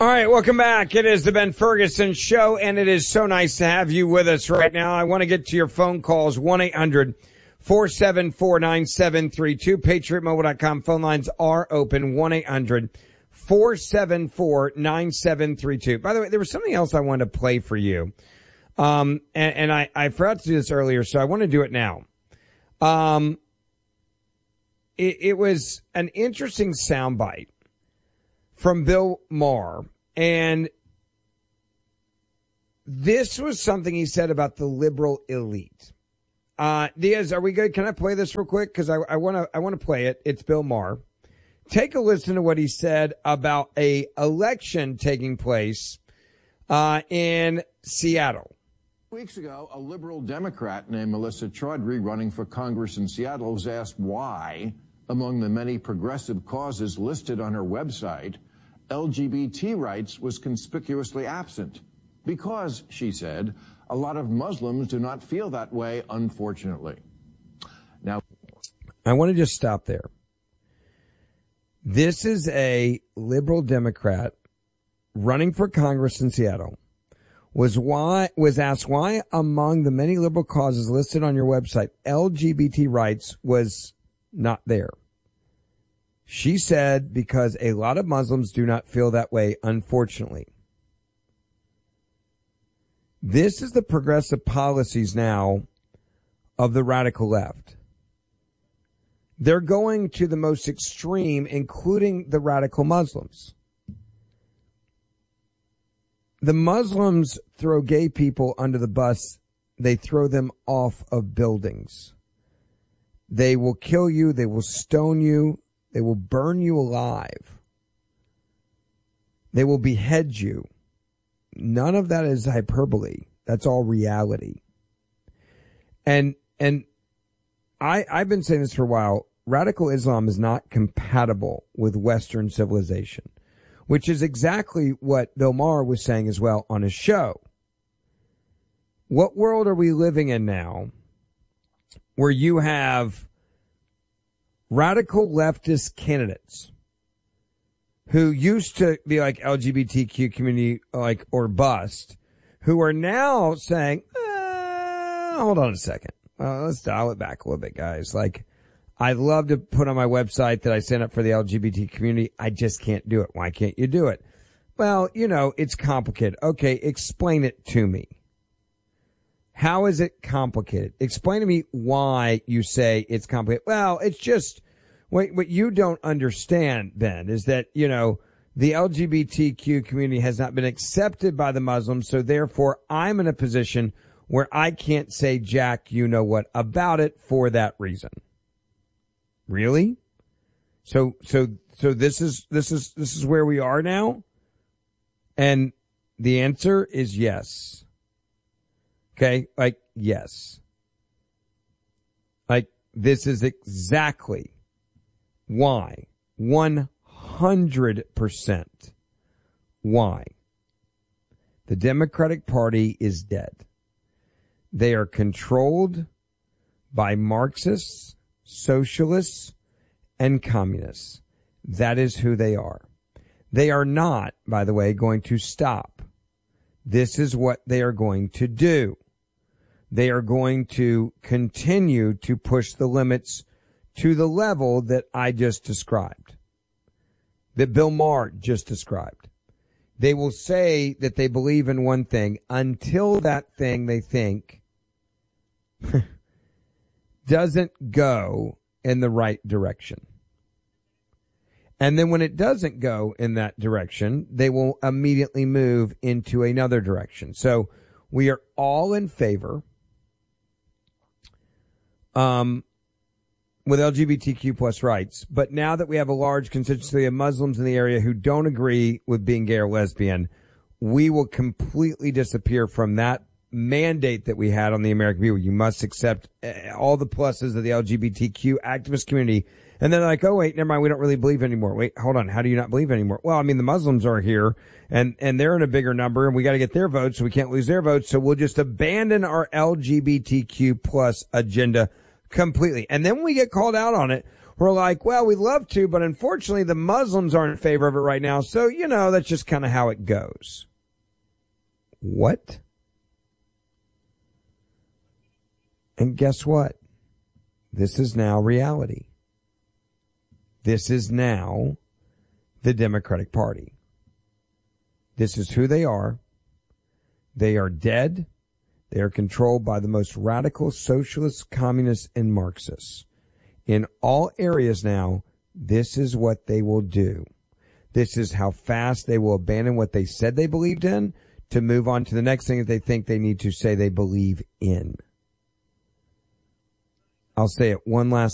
All right, welcome back. It is the Ben Ferguson Show, and it is so nice to have you with us right now. I want to get to your phone calls, 1-800-474-9732. PatriotMobile.com phone lines are open, 1-800-474-9732. By the way, there was something else I wanted to play for you. And I forgot to do this earlier, so I want to do it now. It was an interesting soundbite from Bill Maher, and this was something he said about the liberal elite. Diaz, are we good? Can I play this real quick? Because I want to play it. It's Bill Maher. Take a listen to what he said about a election taking place in Seattle. Weeks ago, a liberal Democrat named Melissa Chaudhry, running for Congress in Seattle, was asked why, among the many progressive causes listed on her website, LGBT rights was conspicuously absent. Because, she said, a lot of Muslims do not feel that way, unfortunately. Now, I want to just stop there. This is a liberal Democrat running for Congress in Seattle. Was asked why among the many liberal causes listed on your website, LGBT rights was not there. She said, because a lot of Muslims do not feel that way, unfortunately. This is the progressive policies now of the radical left. They're going to the most extreme, including the radical Muslims. The Muslims throw gay people under the bus. They throw them off of buildings. They will kill you. They will stone you. They will burn you alive. They will behead you. None of that is hyperbole. That's all reality. And I've been saying this for a while. Radical Islam is not compatible with Western civilization, which is exactly what Bill Maher was saying as well on his show. What world are we living in now where you have radical leftist candidates who used to be like LGBTQ community, like, or bust, who are now saying, hold on a second. Let's dial it back a little bit, guys. Like, I'd love to put on my website that I stand up for the LGBT community. I just can't do it. Why can't you do it? Well, it's complicated. Okay, explain it to me. How is it complicated? Explain to me why you say it's complicated. Well, it's just what you don't understand, Ben, is that, the LGBTQ community has not been accepted by the Muslims. So therefore I'm in a position where I can't say jack, what about it for that reason. Really? So this is where we are now? And the answer is yes. Okay? Yes. This is exactly why. 100% why. The Democratic Party is dead. They are controlled by Marxists, socialists, and communists. That is who they are. They are not, by the way, going to stop. This is what they are going to do. They are going to continue to push the limits to the level that I just described, that Bill Maher just described. They will say that they believe in one thing until that thing they think doesn't go in the right direction. And then when it doesn't go in that direction, they will immediately move into another direction. So we are all in favor with LGBTQ plus rights. But now that we have a large constituency of Muslims in the area who don't agree with being gay or lesbian, we will completely disappear from that mandate that we had on the American people. You must accept all the pluses of the LGBTQ activist community. And then they're like, oh, wait, never mind. We don't really believe anymore. Wait, hold on. How do you not believe anymore? Well, I mean, the Muslims are here and they're in a bigger number and we got to get their votes. So we can't lose their votes. So we'll just abandon our LGBTQ plus agenda completely. And then when we get called out on it, were like, well, we'd love to, but unfortunately the Muslims aren't in favor of it right now. So, that's just kind of how it goes. What? And guess what? This is now reality. This is now the Democratic Party. This is who they are. They are dead. They are controlled by the most radical socialists, communists, and Marxists. In all areas now, this is what they will do. This is how fast they will abandon what they said they believed in to move on to the next thing that they think they need to say they believe in. I'll say it one last